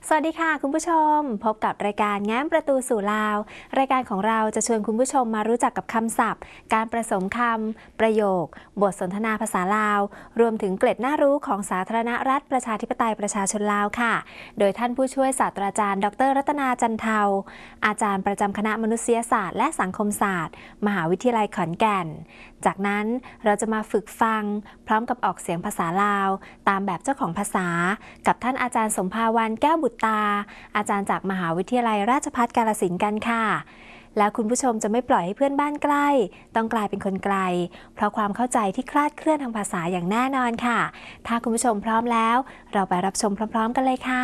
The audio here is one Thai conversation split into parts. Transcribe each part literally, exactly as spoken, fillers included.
สวัสดีค่ะคุณผู้ชมพบกับรายการแง้มประตูสู่ลาวรายการของเราจะชวนคุณผู้ชมมารู้จักกับคำศัพท์การผสมคำประโยคบทสนทนาภาษาลาวรวมถึงเกร็ดน่ารู้ของสาธารณรัฐประชาธิปไตยประชาชนลาวค่ะโดยท่านผู้ช่วยศาสตราจารย์ดรรัตนาจันเทาอาจารย์ประจำคณะมนุษยศาสตร์และสังคมศาสตร์มหาวิทยาลัยขอนแก่นจากนั้นเราจะมาฝึกฟังพร้อมกับออกเสียงภาษาลาวตามแบบเจ้าของภาษากับท่านอาจารย์สมภาวันแก้วบุตรตาอาจารย์จากมหาวิทยาลัยราชภัฏกาฬสินธุ์กันค่ะแล้วคุณผู้ชมจะไม่ปล่อยให้เพื่อนบ้านใกล้ต้องกลายเป็นคนไกลเพราะความเข้าใจที่คลาดเคลื่อนทางภาษาอย่างแน่นอนค่ะถ้าคุณผู้ชมพร้อมแล้วเราไปรับชมพร้อมๆกันเลยค่ะ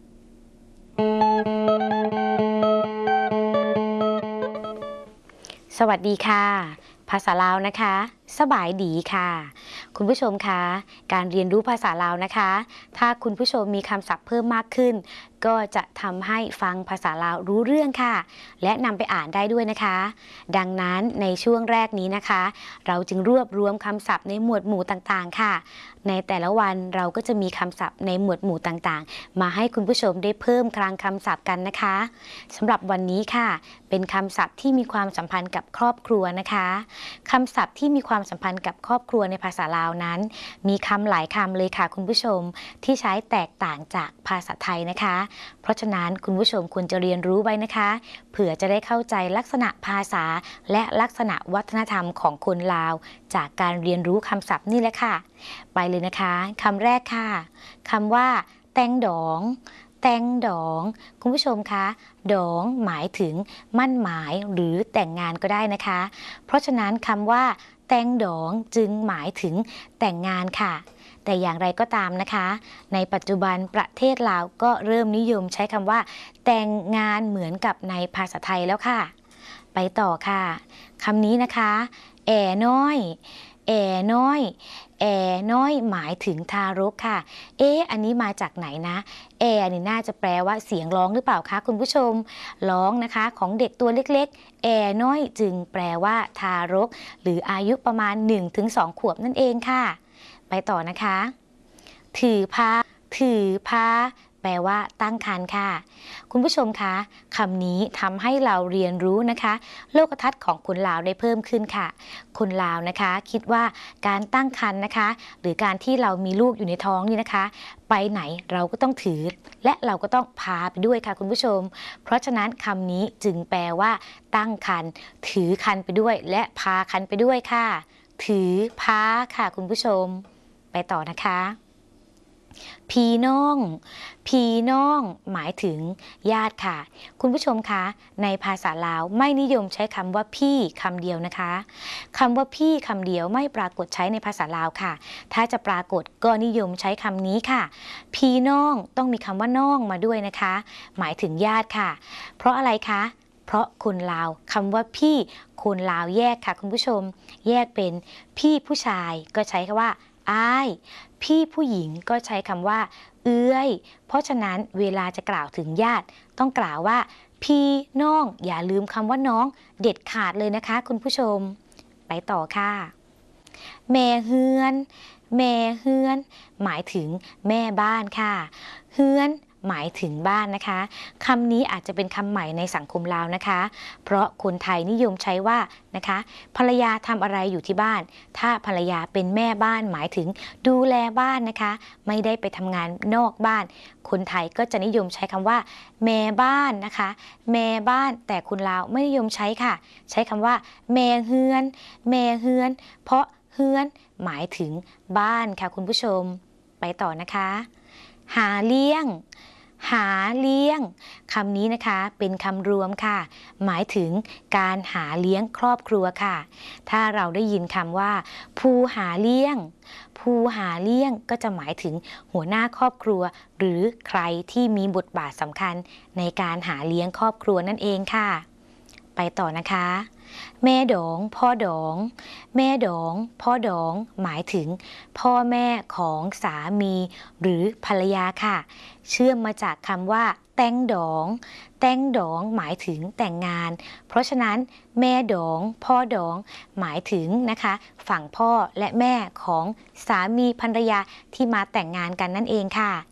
สวัสดีค่ะภาษาลาวนะคะสบายดีค่ะคุณผู้ชมคะการเรียนรู้ภาษาลาวนะคะถ้าคุณผู้ชมมีคำศัพท์เพิ่มมากขึ้นก็จะทำให้ฟังภาษาลาวรู้เรื่องค่ะและนำไปอ่านได้ด้วยนะคะดังนั้นในช่วงแรกนี้นะคะเราจึงรวบรวมคำศัพท์ในหมวดหมู่ต่างๆค่ะในแต่ละวันเราก็จะมีคำศัพท์ในหมวดหมู่ต่างๆมาให้คุณผู้ชมได้เพิ่มคลังคำศัพท์กันนะคะสำหรับวันนี้ค่ะเป็นคำศัพท์ที่มีความสัมพันธ์กับครอบครัวนะคะคำศัพท์ที่มีความสัมพันธ์กับครอบครัวในภาษาลาวนั้นมีคำหลายคำเลยค่ะคุณผู้ชมที่ใช้แตกต่างจากภาษาไทยนะคะเพราะฉะนั้นคุณผู้ชมควรจะเรียนรู้ไว้นะคะเผื่อจะได้เข้าใจลักษณะภาษาและลักษณะวัฒนธรรมของคนลาวจากการเรียนรู้คำศัพท์นี่แหละค่ะไปเลยนะคะคำแรกค่ะคำว่าแตงดองแตงดองคุณผู้ชมคะดองหมายถึงมั่นหมายหรือแต่งงานก็ได้นะคะเพราะฉะนั้นคำว่าแตงดองจึงหมายถึงแต่งงานค่ะแต่อย่างไรก็ตามนะคะในปัจจุบันประเทศลาวก็เริ่มนิยมใช้คำว่าแต่งงานเหมือนกับในภาษาไทยแล้วค่ะไปต่อค่ะคำนี้นะคะแอ่น้อยแอ่น้อยแอ่น้อยหมายถึงทารกค่ะเอ๊ะอันนี้มาจากไหนนะแอ่นี่น่าจะแปลว่าเสียงร้องหรือเปล่าคะคุณผู้ชมร้องนะคะของเด็กตัวเล็กๆแอ่น้อยจึงแปลว่าทารกหรืออายุประมาณ หนึ่งถึงสอง ขวบนั่นเองค่ะไปต่อนะคะถือพาถือพาแปลว่าตั้งครรภ์ค่ะคุณผู้ชมคะคำนี้ทำให้เราเรียนรู้นะคะโลกทัศน์ของคนลาวได้เพิ่มขึ้นค่ะคนลาวนะคะคิดว่าการตั้งครรภ์นะคะหรือการที่เรามีลูกอยู่ในท้องนี่นะคะไปไหนเราก็ต้องถือและเราก็ต้องพาไปด้วยค่ะคุณผู้ชมเพราะฉะนั้นคำนี้จึงแปลว่าตั้งครรภ์ถือครรภ์ไปด้วยและพาครรภ์ไปด้วยค่ะถือพาค่ะคุณผู้ชมไปต่อนะคะพี่น้องพี่น้องหมายถึงญาติค่ะคุณผู้ชมคะในภาษาลาวไม่นิยมใช้คำว่าพี่คำเดียวนะคะคำว่าพี่คำเดียวไม่ปรากฏใช้ในภาษาลาวค่ะถ้าจะปรากฏก็นิยมใช้คำนี้ค่ะพี่น้องต้องมีคำว่าน้องมาด้วยนะคะหมายถึงญาติค่ะเพราะอะไรคะเพราะคนลาวคำว่าพี่คนลาวแยกค่ะคุณผู้ชมแยกเป็นพี่ผู้ชายก็ใช้คำว่าอ้ายพี่ผู้หญิงก็ใช้คำว่าเอื้อยเพราะฉะนั้นเวลาจะกล่าวถึงญาติต้องกล่าวว่าพี่น้องอย่าลืมคำว่าน้องเด็ดขาดเลยนะคะคุณผู้ชมไปต่อค่ะแม่เฮือนแม่เฮือนหมายถึงแม่บ้านค่ะเฮือนหมายถึงบ้านนะคะคำนี้อาจจะเป็นคำใหม่ในสังคมลาวนะคะเพราะคนไทยนิยมใช้ว่านะคะภรรยาทำอะไรอยู่ที่บ้านถ้าภรรยาเป็นแม่บ้านหมายถึงดูแลบ้านนะคะไม่ได้ไปทำงานนอกบ้านคนไทยก็จะนิยมใช้คำว่าแม่บ้านนะคะแม่บ้านแต่คนลาวไม่นิยมใช้ค่ะใช้คำว่าแม่เฮือนแม่เฮือนเพราะเฮือนหมายถึงบ้านค่ะคุณผู้ชมไปต่อนะคะหาเลี้ยงหาเลี้ยงคำนี้นะคะเป็นคำรวมค่ะหมายถึงการหาเลี้ยงครอบครัวค่ะถ้าเราได้ยินคำว่าผู้หาเลี้ยงผู้หาเลี้ยงก็จะหมายถึงหัวหน้าครอบครัวหรือใครที่มีบทบาทสำคัญในการหาเลี้ยงครอบครัวนั่นเองค่ะไปต่อนะคะแม่ดองพ่อดองแม่ดองพ่อดองหมายถึงพ่อแม่ของสามีหรือภรรยาค่ะเชื่อมมาจากคำว่าแตงดองแตงดองหมายถึงแต่งงานเพราะฉะนั้นแม่ดองพ่อดองหมายถึงนะคะฝั่งพ่อและแม่ของสามีภรรยาที่มาแต่งงานกันนั่นเองค่ะ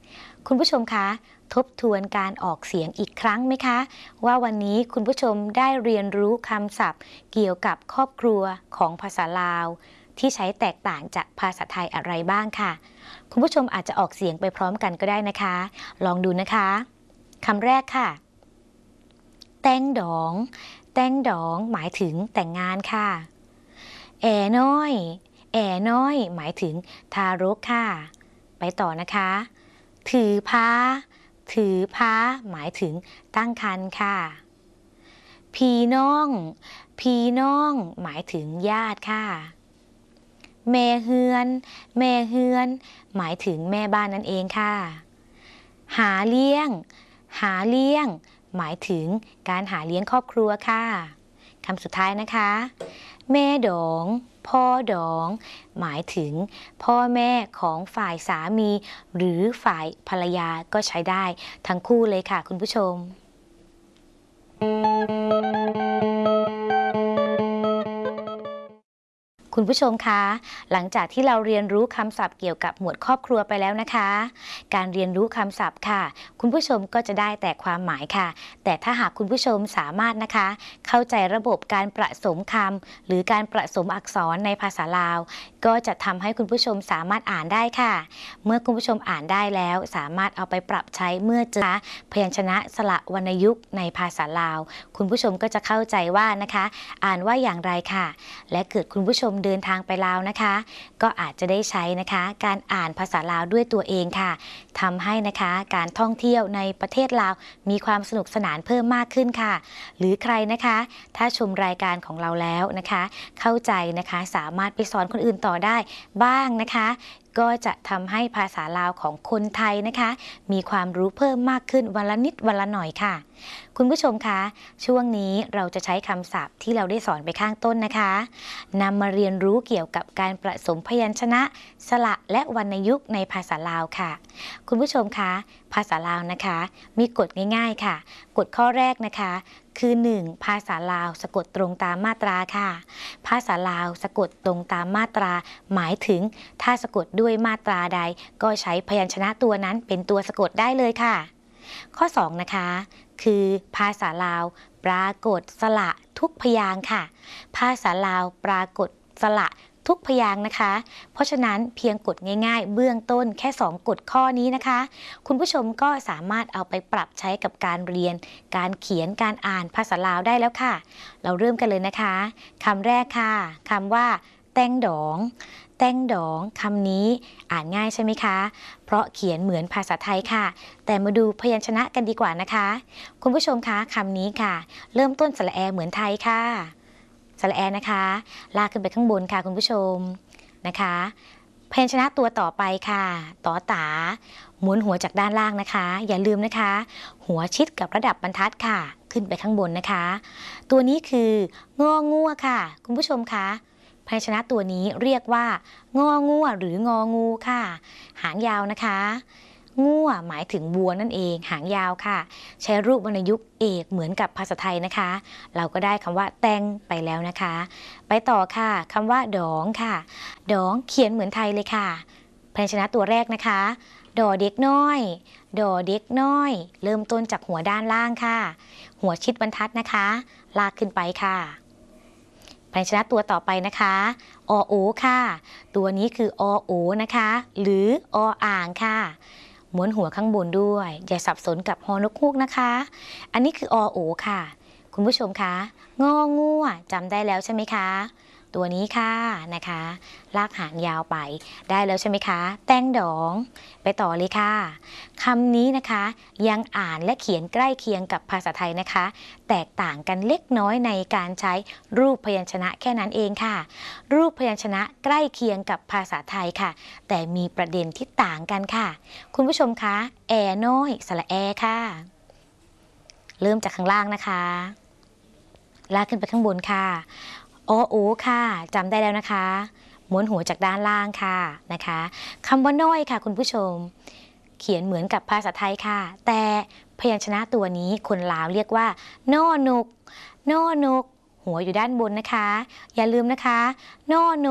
คุณผู้ชมคะทบทวนการออกเสียงอีกครั้งไหมคะว่าวันนี้คุณผู้ชมได้เรียนรู้คำศัพท์เกี่ยวกับครอบครัวของภาษาลาวที่ใช้แตกต่างจากภาษาไทยอะไรบ้างค่ะคุณผู้ชมอาจจะออกเสียงไปพร้อมกันก็ได้นะคะลองดูนะคะคำแรกค่ะแต้งดองแต้งดองหมายถึงแต่งงานค่ะแอน้อยแอน้อยหมายถึงทารกค่ะไปต่อนะคะถือพ้าถือพ้าหมายถึงตั้งครรภ์ค่ะพี่น้องพี่น้องหมายถึงญาติค่ะแม่เฮือนแม่เฮือนหมายถึงแม่บ้านนั่นเองค่ะหาเลี้ยงหาเลี้ยงหมายถึงการหาเลี้ยงครอบครัวค่ะคำสุดท้ายนะคะแม่ดองพ่อดองหมายถึงพ่อแม่ของฝ่ายสามีหรือฝ่ายภรรยาก็ใช้ได้ทั้งคู่เลยค่ะคุณผู้ชมคุณผู้ชมคะหลังจากที่เราเรียนรู้คำศัพท์เกี่ยวกับหมวดครอบครัวไปแล้วนะคะการเรียนรู้คำศัพท์ค่ะคุณผู้ชมก็จะได้แต่ความหมายค่ะแต่ถ้าหากคุณผู้ชมสามารถนะคะเข้าใจระบบการประสมคำหรือการประสมอักษรในภาษาลาวก็จะทำให้คุณผู้ชมสามารถอ่านได้ค่ะเมื่อคุณผู้ชมอ่านได้แล้วสามารถเอาไปปรับใช้เมื่อเจอพยัญชนะสระวรรณยุกต์ในภาษาลาวคุณผู้ชมก็จะเข้าใจว่านะคะอ่านว่าอย่างไรค่ะและเกิดคุณผู้ชมเดินทางไปลาวนะคะก็อาจจะได้ใช้นะคะการอ่านภาษาลาวด้วยตัวเองค่ะทำให้นะคะการท่องเที่ยวในประเทศลาวมีความสนุกสนานเพิ่มมากขึ้นค่ะหรือใครนะคะถ้าชมรายการของเราแล้วนะคะเข้าใจนะคะสามารถไปสอนคนอื่นต่อได้บ้างนะคะก็จะทำให้ภาษาลาวของคนไทยนะคะมีความรู้เพิ่มมากขึ้นวันละนิดวันละหน่อยค่ะคุณผู้ชมคะช่วงนี้เราจะใช้คำศัพท์ที่เราได้สอนไปข้างต้นนะคะนำมาเรียนรู้เกี่ยวกับการประสมพยัญชนะสระและวรรณยุกต์ในภาษาลาวค่ะคุณผู้ชมคะภาษาลาวนะคะมีกฎง่ายๆค่ะกฎข้อแรกนะคะคือหนึ่งภาษาลาวสะกดตรงตามมาตราค่ะภาษาลาวสะกดตรงตามมาตราหมายถึงถ้าสะกดด้วยมาตราใดก็ใช้พยัญชนะตัวนั้นเป็นตัวสะกดได้เลยค่ะข้อสองนะคะคือภาษาลาวปรากฏสระทุกพยางค์ค่ะภาษาลาวปรากฏสระทุกพยางค์นะคะเพราะฉะนั้นเพียงกฎง่ายๆเบื้องต้นแค่สองกฎข้อนี้นะคะคุณผู้ชมก็สามารถเอาไปปรับใช้กับการเรียนการเขียนการอ่านภาษาลาวได้แล้วค่ะเราเริ่มกันเลยนะคะคำแรกค่ะคำว่าแต้งดองแต้งดองคำนี้อ่านง่ายใช่ไหมคะเพราะเขียนเหมือนภาษาไทยค่ะแต่มาดูพยัญชนะกันดีกว่านะคะคุณผู้ชมคะคำนี้ค่ะเริ่มต้นสระแอเหมือนไทยค่ะสระแอนะคะลากขึ้นไปข้างบนค่ะคุณผู้ชมนะคะพยัญชนะตัวต่อไปค่ะต่อตาหมุนหัวจากด้านล่างนะคะอย่าลืมนะคะหัวชิดกับระดับบรรทัดค่ะขึ้นไปข้างบนนะคะตัวนี้คืององัวค่ะคุณผู้ชมคะพยัญชนะตัวนี้เรียกว่างองัวหรืององูค่ะหางยาวนะคะงัวหมายถึงวัวนั่นเองหางยาวค่ะใช้รูปวรรณยุกต์เอกเหมือนกับภาษาไทยนะคะเราก็ได้คำว่าแตงไปแล้วนะคะไปต่อค่ะคำว่าดองค่ะดองเขียนเหมือนไทยเลยค่ะพยัญชนะตัวแรกนะคะดอเด็กน้อยดอเด็กน้อยเริ่มต้นจากหัวด้านล่างค่ะหัวชิดบรรทัดนะคะลากขึ้นไปค่ะพยัญชนะตัวต่อไปนะคะอโอค่ะตัวนี้คืออโอนะคะหรือออ่างค่ะม้วนหัวข้างบนด้วยอย่าสับสนกับฮอนกฮูกนะคะอันนี้คืออโอค่ะคุณผู้ชมคะงองัวจำได้แล้วใช่ไหมคะตัวนี้ค่ะนะคะลากหางยาวไปได้แล้วใช่ไหมคะแต้งดองไปต่อเลยค่ะคำนี้นะคะยังอ่านและเขียนใกล้เคียงกับภาษาไทยนะคะแตกต่างกันเล็กน้อยในการใช้รูปพยัญชนะแค่นั้นเองค่ะรูปพยัญชนะใกล้เคียงกับภาษาไทยค่ะแต่มีประเด็นที่ต่างกันค่ะคุณผู้ชมคะแอน้อยสระแอค่ะเริ่มจากข้างล่างนะคะลากขึ้นไปข้างบนค่ะอโอค่ะจำได้แล้วนะคะม้วนหัวจากด้านล่างค่ะนะคะคำว่าน้อยค่ะคุณผู้ชมเขียนเหมือนกับภาษาไทยค่ะแต่พยัญชนะตัวนี้คนลาวเรียกว่านอนกนอนกหัวอยู่ด้านบนนะคะอย่าลืมนะคะนอนก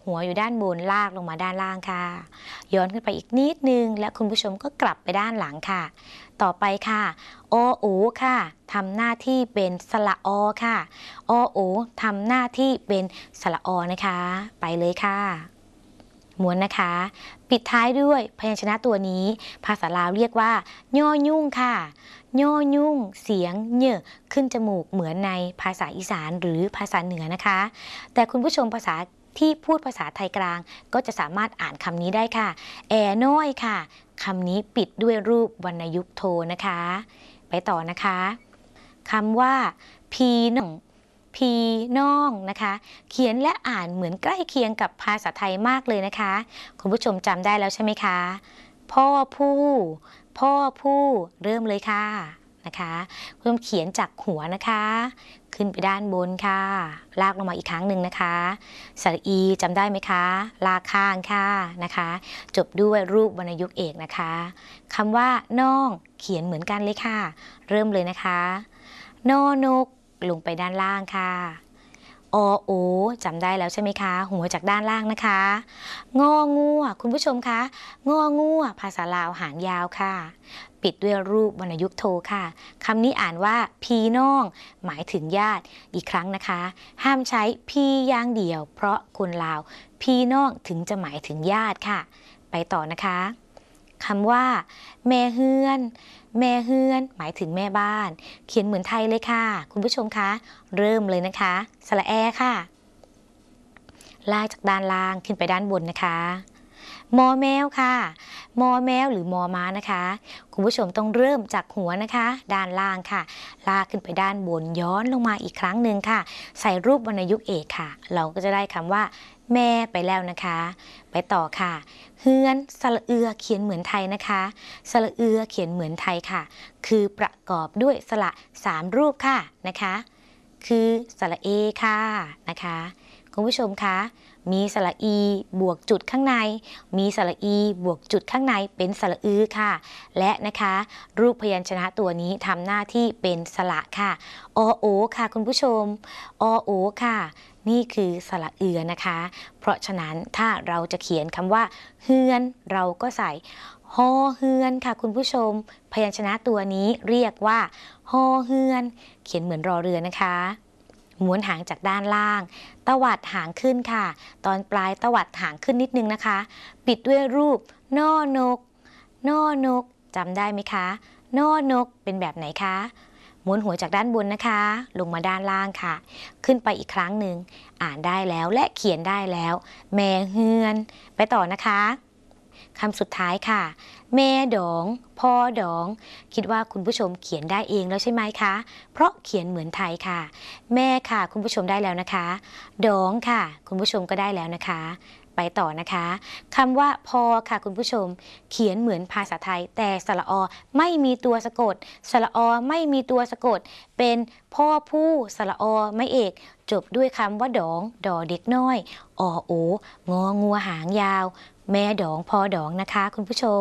หัวอยู่ด้านบนลากลงมาด้านล่างค่ะย้อนขึ้นไปอีกนิดนึงและคุณผู้ชมก็กลับไปด้านหลังค่ะต่อไปค่ะออูค่ะทำหน้าที่เป็นสระอค่ะออูทำหน้าที่เป็นสระอนะคะไปเลยค่ะม้วนนะคะปิดท้ายด้วยพยัญชนะตัวนี้ภาษาลาวเรียกว่าย่อยุ่งค่ะย่อยุ่งเสียงเน่ขึ้นจมูกเหมือนในภาษาอีสานหรือภาษาเหนือนะคะแต่คุณผู้ชมภาษาที่พูดภาษาไทยกลางก็จะสามารถอ่านคำนี้ได้ค่ะแอน้อยค่ะคำนี้ปิดด้วยรูปวรรณยุกต์โทนะคะไปต่อนะคะคำว่าพีน้องพีน้องนะคะเขียนและอ่านเหมือนใกล้เคียงกับภาษาไทยมากเลยนะคะคุณผู้ชมจำได้แล้วใช่ไหมคะพ่อผู้พ่อผู้เริ่มเลยค่ะนะคะเพิ่มเขียนจากหัวนะคะขึ้นไปด้านบนค่ะลากลงมาอีกครั้งหนึ่งนะคะสระอีจำได้ไหมคะลากข้างค่ะนะคะจบด้วยรูปวรรณยุกต์เอกนะคะคำว่าน้องเขียนเหมือนกันเลยค่ะเริ่มเลยนะคะนอนกลงไปด้านล่างค่ะอโอจำได้แล้วใช่ไหมคะหัวจากด้านล่างนะคะงองัวคุณผู้ชมคะงองัวภาษาลาวหางยาวค่ะปิดด้วยรูปวรรณยุกต์โทค่ะคำนี้อ่านว่าพี่น้องหมายถึงญาติอีกครั้งนะคะห้ามใช้พี่อย่างเดียวเพราะคนลาวพี่น้องถึงจะหมายถึงญาติค่ะไปต่อนะคะคำว่าแม่เฮือนแม่เฮือนหมายถึงแม่บ้านเขียนเหมือนไทยเลยค่ะคุณผู้ชมคะเริ่มเลยนะคะสระแอค่ะลากจากด้านล่างขึ้นไปด้านบนนะคะมอแมวค่ะมอแมวหรือมอม้านะคะคุณผู้ชมต้องเริ่มจากหัวนะคะด้านล่างค่ะลากขึ้นไปด้านบนย้อนลงมาอีกครั้งหนึ่งค่ะใส่รูปวรรณยุกต์เอกค่ะเราก็จะได้คำว่าแม่ไปแล้วนะคะไปต่อค่ะเฮือนสระเอือเขียนเหมือนไทยนะคะสระเอือเขียนเหมือนไทยค่ะคือประกอบด้วยสระสามรูปค่ะนะคะคือสระเอค่ะนะคะคุณผู้ชมคะมีสระอีบวกจุดข้างในมีสระอีบวกจุดข้างในเป็นสระอือค่ะและนะคะรูปพยัญชนะตัวนี้ทำหน้าที่เป็นสระค่ะอโอค่ะคุณผู้ชมอโอค่ะนี่คือสระเอือนะคะเพราะฉะนั้นถ้าเราจะเขียนคำว่าเฮือนเราก็ใส่ฮอเฮือนค่ะคุณผู้ชมพยัญชนะตัวนี้เรียกว่าฮอเฮือนเขียนเหมือนรอเรือนะคะม้วนหางจากด้านล่างตวัดหางขึ้นค่ะตอนปลายตวัดหางขึ้นนิดนึงนะคะปิดด้วยรูปนอนกนอนกจำได้ไหมคะนอนกเป็นแบบไหนคะม้วนหัวจากด้านบนนะคะลงมาด้านล่างค่ะขึ้นไปอีกครั้งหนึ่งอ่านได้แล้วและเขียนได้แล้วแม่เฮือนไปต่อนะคะคำสุดท้ายค่ะแม่ดองพ่อดองคิดว่าคุณผู้ชมเขียนได้เองแล้วใช่ไหมคะเพราะเขียนเหมือนไทยค่ะแม่ค่ะคุณผู้ชมได้แล้วนะคะดองค่ะคุณผู้ชมก็ได้แล้วนะคะไปต่อนะคะคำว่าพอค่ะคุณผู้ชมเขียนเหมือนภาษาไทยแต่สระอไม่มีตัวสะกดสระอไม่มีตัวสะกดเป็นพ่อผู้สระอไม่เอกจบด้วยคำว่าดองดอเด็กน้อยอโององัวหางยาวแม่ดองพอดองนะคะคุณผู้ชม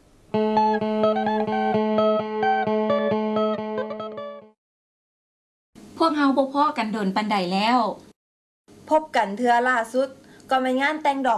พวกเฮาบ่พ้อกันโดนปันใดแล้วพบกันเทื่อล่าสุดก็แม่นงานแต่งดอก